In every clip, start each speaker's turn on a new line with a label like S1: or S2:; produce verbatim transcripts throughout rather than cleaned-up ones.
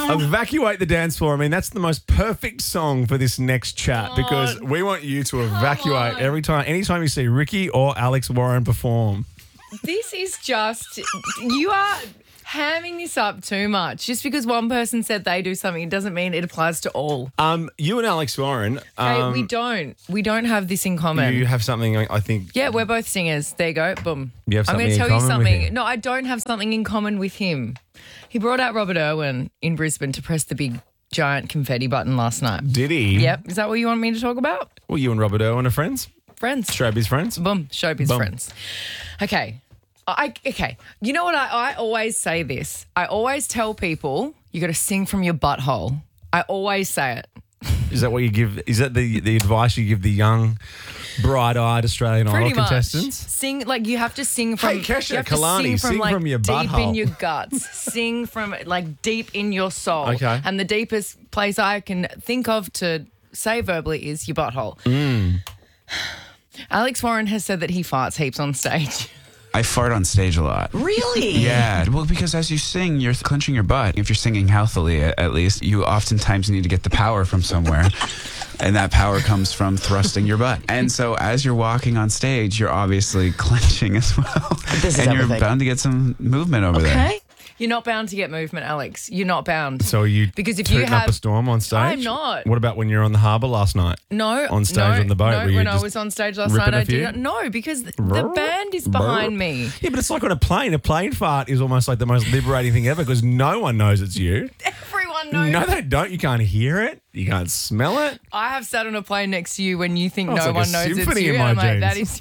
S1: Evacuate the dance floor. I mean, that's the most perfect song for this next chat because we want you to evacuate
S2: on.
S1: every time, anytime you see Ricky or Alex Warren perform.
S2: This is just, you are hamming this up too much. Just because one person said they do something, it doesn't mean it applies to all.
S1: Um, you and Alex Warren.
S2: Hey,
S1: Um,
S2: we don't. We don't have this in common.
S1: You have something, I think.
S2: Yeah, we're both singers. There you go. Boom.
S1: You have
S2: I'm
S1: something
S2: going to
S1: in
S2: tell you
S1: common with
S2: something.
S1: him.
S2: No, I don't have something in common with him. He brought out Robert Irwin in Brisbane to press the big giant confetti button last night.
S1: Did he?
S2: Yep. Is that what you want me to talk about?
S1: Well, you and Robert Irwin are friends?
S2: Friends.
S1: Showbiz friends?
S2: Boom. Showbiz
S1: Boom.
S2: friends. Okay. I, okay. You know what? I, I always say this. I always tell people you got to sing from your butthole. I always say it.
S1: Is that what you give? Is that the, the advice you give the young, bright-eyed Australian
S2: Pretty
S1: Idol
S2: much.
S1: contestants?
S2: Sing, like, you have to sing from...
S1: Hey, Kesha
S2: you have
S1: Kalani,
S2: to sing from,
S1: sing
S2: like,
S1: from your
S2: deep
S1: butthole.
S2: in your guts. Sing from, like, deep in your soul.
S1: Okay.
S2: And the deepest place I can think of to say verbally is your butthole.
S1: Mm.
S2: Alex Warren has said that he farts heaps on stage.
S3: I fart on stage a lot.
S4: Really?
S3: Yeah. Well, because as you sing, you're clenching your butt. If you're singing healthily, at least, you oftentimes need to get the power from somewhere. And that power comes from thrusting your butt. And so as you're walking on stage, you're obviously clenching as well.
S4: This is
S3: and you're
S4: everything.
S3: bound to get some movement over there.
S2: Okay? You're not bound to get movement, Alex. You're not bound.
S1: So are you
S2: Because if you
S1: tooting up
S2: have-
S1: a storm on stage?
S2: I'm not.
S1: What about when you're on the harbour last night?
S2: No.
S1: On stage
S2: no,
S1: on the boat,
S2: No,
S1: were you
S2: when I
S1: just
S2: was on stage last
S1: ripping
S2: night,
S1: a
S2: I
S1: few?
S2: did not. No, because the, the band is behind me.
S1: Yeah, but it's like on a plane. A plane fart is almost like the most liberating thing ever because no one knows it's you.
S2: Everyone knows.
S1: No, they don't. You can't hear it. You can't smell it.
S2: I have sat on a plane next to you when you think
S1: Oh, it's
S2: no
S1: like a
S2: one knows it's
S1: symphony
S2: you.
S1: in
S2: And
S1: my
S2: I'm like,
S1: jeans.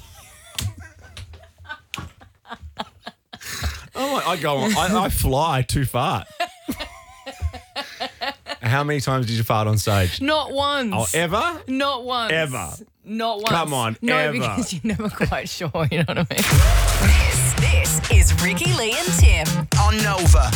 S2: that is...
S1: Oh, I go on. I, I fly too far. How many times did you fart on stage?
S2: Not once.
S1: Oh, ever?
S2: Not once.
S1: Ever?
S2: Not once.
S1: Come on,
S2: no,
S1: ever.
S2: because you're never quite sure, you know what I mean?
S5: This, this is Ricky, Lee and Tim.
S4: On Nova.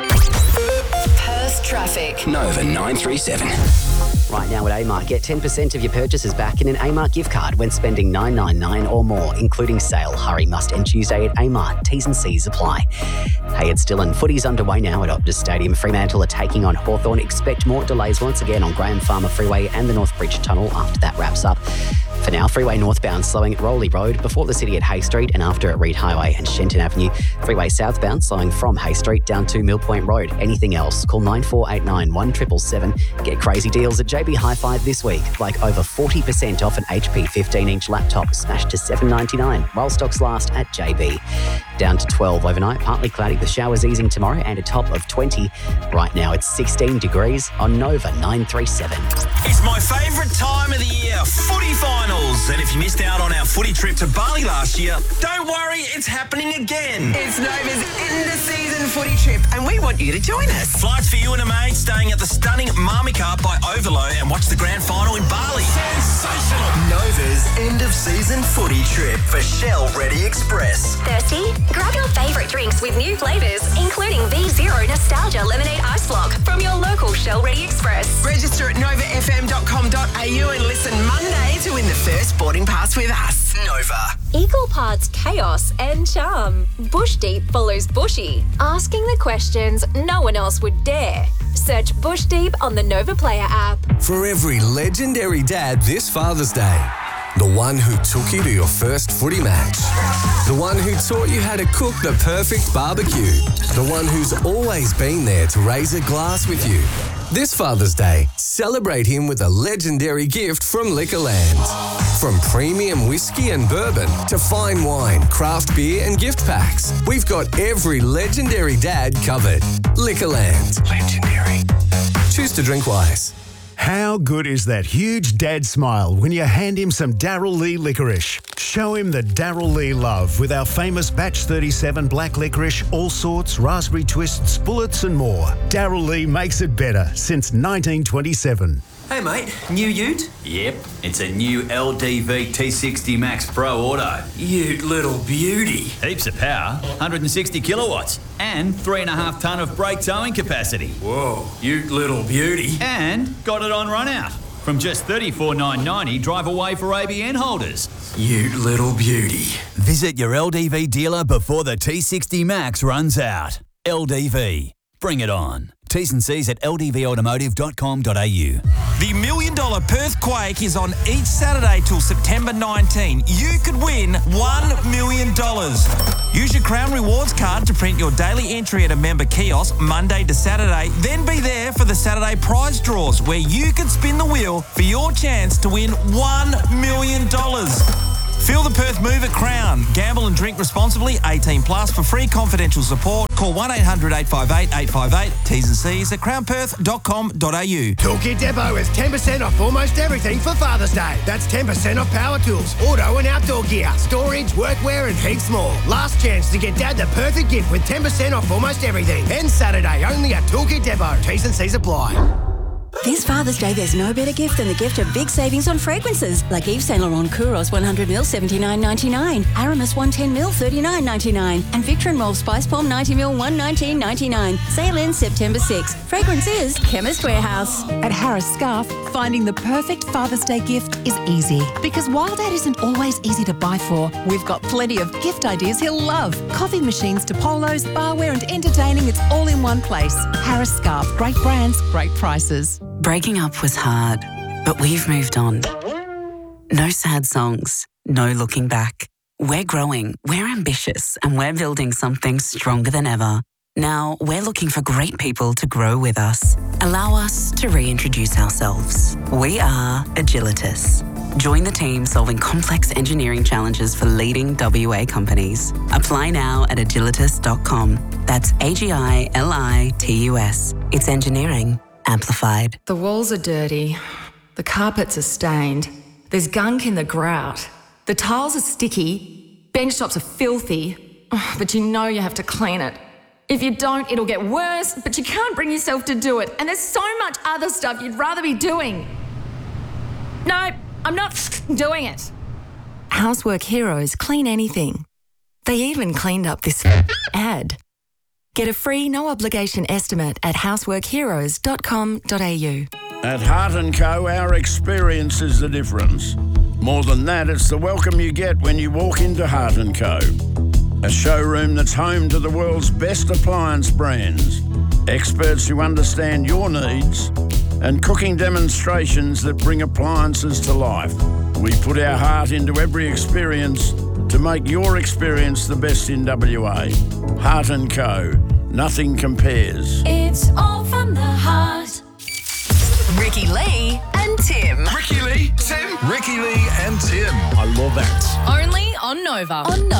S5: Perth traffic.
S6: Nova nine three seven.
S7: Right now at Amart, get ten percent of your purchases back in an Amart gift card when spending nine nine nine or more, including sale. Hurry must end Tuesday at Amart. T's and C's apply. Hey, it's Dylan. Footy's underway now at Optus Stadium. Fremantle are taking on Hawthorn. Expect more delays once again on Graham Farmer Freeway and the North Bridge Tunnel after that wraps up. For now, freeway northbound slowing at Rowley Road before the city at Hay Street and after at Reed Highway and Shenton Avenue. Freeway southbound slowing from Hay Street down to Mill Point Road. Anything else, call nine four eight nine, one seven seven seven. Get crazy deals at J B Hi-Fi this week, like over forty percent off an H P fifteen inch laptop smashed to seven ninety-nine while stocks last at J B. Down to twelve overnight, partly cloudy with showers easing tomorrow and a top of twenty. Right now it's sixteen degrees on Nova nine three seven.
S4: It's my favourite time of the year, footy finals. And if you missed out on our footy trip to Bali last year, don't worry, it's happening again.
S8: It's Nova's end of season footy trip, and we want you to join us.
S4: Flights for you and a mate staying at the stunning Marmika by Overload and watch the grand final in Bali. Sensational. Nova's end of season footy trip for Shell Ready Express.
S9: Thirsty? Grab your favourite drinks with new flavours, including V Zero Nostalgia Lemonade Ice Block from your local Shell Ready Express.
S8: Register at nova f m dot com dot a u and listen Monday to win the first boarding pass with us.
S4: Nova.
S9: Equal parts chaos and charm. Bush Deep follows Bushy, asking the questions no one else would dare. Search Bush Deep on the Nova Player app.
S10: For every legendary dad this Father's Day. The one who took you to your first footy match. The one who taught you how to cook the perfect barbecue. The one who's always been there to raise a glass with you. This Father's Day, celebrate him with a legendary gift from Liquorland. From premium whiskey and bourbon to fine wine, craft beer and gift packs, we've got every legendary dad covered. Liquorland. Legendary. Choose to drink wise.
S11: How good is that huge dad smile when you hand him some Darryl Lee licorice? Show him the Darryl Lee love with our famous Batch thirty-seven black licorice, all sorts, raspberry twists, bullets and more. Darryl Lee makes it better since nineteen twenty-seven.
S12: Hey mate, new ute? Yep, it's a new L D V T sixty Max Pro Auto. Ute little beauty. Heaps of power, one hundred sixty kilowatts, and three and a half tonne of brake towing capacity. Whoa, ute little beauty. And got it on run out. From just thirty-four thousand nine hundred ninety dollars, drive away for A B N holders. Ute little beauty. Visit your L D V dealer before the T sixty Max runs out. L D V, bring it on. T's and C's at l d v automotive dot com dot a u.
S4: The Million Dollar Perth Quake is on each Saturday till September nineteenth. You could win one million dollars. Use your Crown Rewards card to print your daily entry at a member kiosk Monday to Saturday. Then be there for the Saturday prize draws where you could spin the wheel for your chance to win one million dollars. Feel the Perth move at Crown. Gamble and drink responsibly. eighteen plus. For free confidential support, call one eight hundred eight five eight eight five eight. T's and C's at crown perth dot com dot a u.
S6: Toolkit Depot is ten percent off almost everything for Father's Day. That's ten percent off power tools, auto and outdoor gear, storage, workwear and heaps more. Last chance to get Dad the perfect gift with ten percent off almost everything. Ends Saturday only at Toolkit Depot. T's and C's apply.
S13: This Father's Day, there's no better gift than the gift of big savings on fragrances, like Yves Saint Laurent Kouros one hundred milliliters seventy-nine ninety-nine, Aramis one hundred ten milliliters thirty-nine ninety-nine, and Victor and Rolf Spice Bomb ninety milliliters one nineteen ninety-nine. Sale ends September sixth. Fragrance is Chemist Warehouse.
S14: At Harris Scarf, finding the perfect Father's Day gift is easy. Because while Dad isn't always easy to buy for, we've got plenty of gift ideas he'll love. Coffee machines to polos, barware and entertaining, it's all in one place. Harris Scarf, great brands, great prices.
S15: Breaking up was hard, but we've moved on. No sad songs, no looking back. We're growing, we're ambitious, and we're building something stronger than ever. Now, we're looking for great people to grow with us. Allow us to reintroduce ourselves. We are Agilitas. Join the team solving complex engineering challenges for leading W A companies. Apply now at agilitas dot com. That's A G I L I T U S. It's engineering amplified.
S2: The walls are dirty. The carpets are stained. There's gunk in the grout. The tiles are sticky. Bench tops are filthy. Oh, but you know you have to clean it. If you don't, it'll get worse, but you can't bring yourself to do it. And there's so much other stuff you'd rather be doing. No, I'm not doing it. Housework Heroes clean anything. They even cleaned up this ad. Get a free, no-obligation estimate at housework heroes dot com dot a u.
S16: At Heart and Co, our experience is the difference. More than that, it's the welcome you get when you walk into Heart and Co. A showroom that's home to the world's best appliance brands, experts who understand your needs, and cooking demonstrations that bring appliances to life. We put our heart into every experience to make your experience the best in W A. Heart and Co. Nothing compares.
S5: It's all from the heart. Ricky Lee and Tim.
S10: Ricky Lee, Tim. Ricky Lee and Tim.
S1: I love that.
S5: Only on Nova. On Nova.